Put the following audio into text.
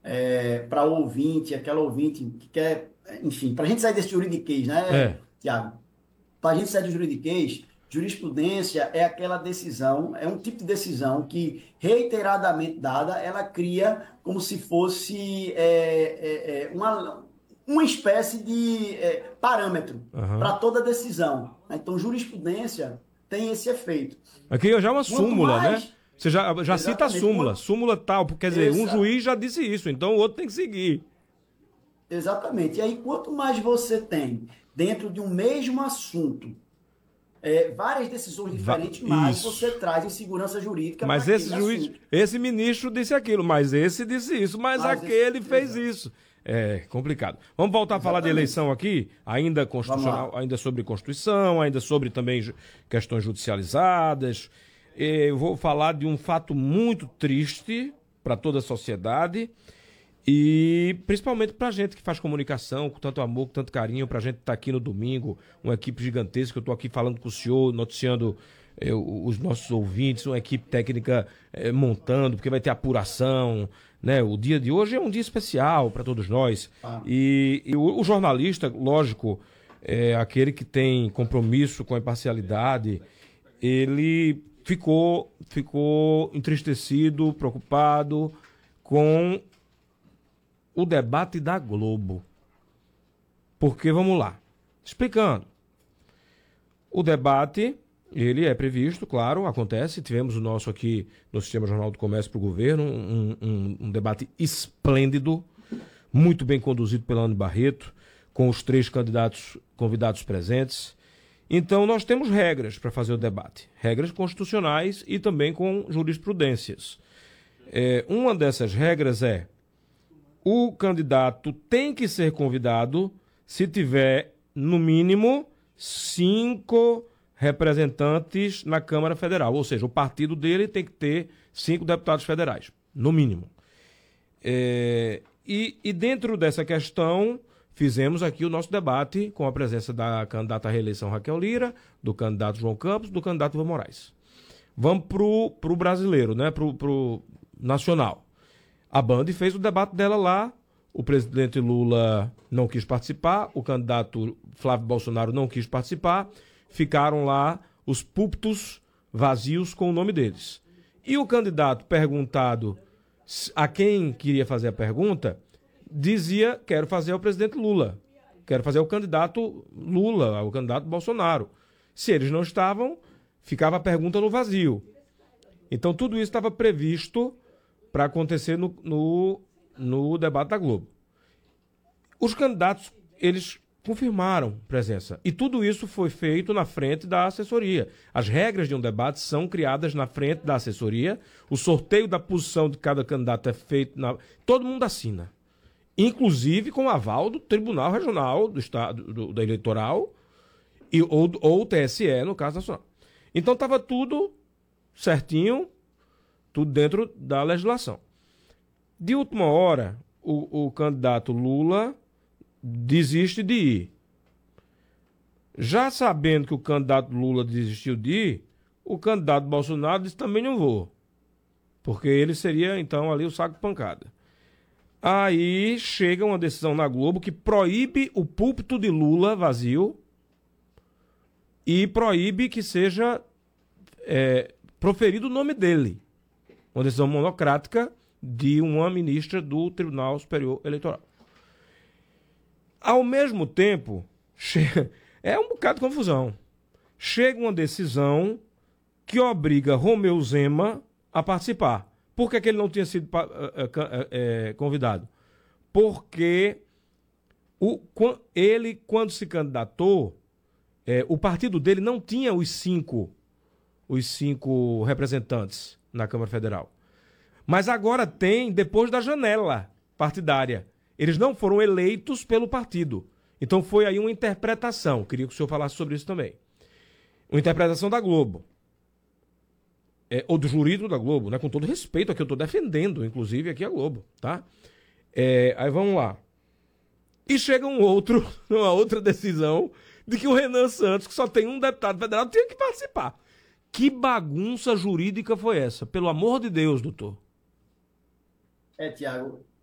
para o ouvinte, aquela ouvinte que quer, enfim, para a gente sair desse juridiquês, né, É. Tiago? Para a gente sair do juridiquês, jurisprudência é aquela decisão, é um tipo de decisão que, reiteradamente dada, ela cria como se fosse uma espécie de parâmetro para Aham. toda decisão. Então, jurisprudência tem esse efeito. Aqui já é uma Quanto súmula, né? mais, Você já cita a exatamente, súmula. Súmula tal, quer dizer, um exa- juiz já disse isso, então o outro tem que seguir. exatamente. E aí, quanto mais você tem dentro de um mesmo assunto, várias decisões diferentes, mais você Isso. traz insegurança jurídica para Mas esse aquele juiz, assunto. esse ministro disse aquilo, mas esse disse isso, mas Mas esse, aquele fez exato, isso. É complicado. Vamos voltar a falar de exatamente. eleição aqui, ainda Vamos constitucional, lá. ainda sobre Constituição, ainda sobre também questões judicializadas. Eu vou falar de um fato muito triste para toda a sociedade e principalmente para a gente que faz comunicação com tanto amor, com tanto carinho, para a gente estar aqui no domingo, uma equipe gigantesca. Eu estou aqui falando com o senhor, noticiando os nossos ouvintes, uma equipe técnica montando, porque vai ter apuração, né? O dia de hoje é um dia especial para todos nós. Ah, E o jornalista, lógico, é aquele que tem compromisso com a imparcialidade, ele ficou entristecido, preocupado com o debate da Globo. Porque, vamos lá, explicando. O debate, ele é previsto, claro, acontece. Tivemos o nosso aqui no Sistema Jornal do Comércio para o governo, um debate esplêndido, muito bem conduzido pela Ana Barreto, com os três candidatos convidados presentes. Então, nós temos regras para fazer o debate, regras constitucionais e também com jurisprudências. Uma dessas regras é: o candidato tem que ser convidado se tiver, no mínimo, 5 representantes na Câmara Federal. Ou seja, o partido dele tem que ter 5 deputados federais, no mínimo. E dentro dessa questão, fizemos aqui o nosso debate com a presença da candidata à reeleição Raquel Lira, do candidato João Campos, do candidato Ivan Moraes. Vamos pro brasileiro, né? Pro nacional. A Band fez o debate dela lá. O presidente Lula não quis participar, o candidato Flávio Bolsonaro não quis participar. Ficaram lá os púlpitos vazios com o nome deles. E o candidato perguntado a quem queria fazer a pergunta, dizia: quero fazer ao presidente Lula, quero fazer ao candidato Lula, ao candidato Bolsonaro. Se eles não estavam, ficava a pergunta no vazio. Então tudo isso estava previsto para acontecer no debate da Globo. Os candidatos, eles confirmaram presença. E tudo isso foi feito na frente da assessoria. As regras de um debate são criadas na frente da assessoria. O sorteio da posição de cada candidato é feito todo mundo assina. Inclusive com aval do Tribunal Regional do Estado da Eleitoral ou o TSE, no caso nacional. Então estava tudo certinho, tudo dentro da legislação. De última hora, o candidato Lula desiste de ir. Já sabendo que o candidato Lula desistiu de ir, o candidato Bolsonaro disse: também não vou. Porque ele seria, então, ali o saco de pancada. Aí chega uma decisão na Globo que proíbe o púlpito de Lula vazio e proíbe que seja proferido o nome dele. Uma decisão monocrática de uma ministra do Tribunal Superior Eleitoral. Ao mesmo tempo, é um bocado de confusão. Chega uma decisão que obriga Romeu Zema a participar. Por que ele não tinha sido convidado? Porque ele, quando se candidatou, o partido dele não tinha os cinco representantes na Câmara Federal. Mas agora tem, depois da janela partidária. Eles não foram eleitos pelo partido. Então foi aí uma interpretação. Queria que o senhor falasse sobre isso também. Uma interpretação da Globo. Ou do jurídico da Globo, né? Com todo respeito aqui, eu estou defendendo, inclusive, aqui a Globo, tá? Aí vamos lá. E chega uma outra decisão de que o Renan Santos, que só tem um deputado federal, tinha que participar. Que bagunça jurídica foi essa? Pelo amor de Deus, doutor. Tiago,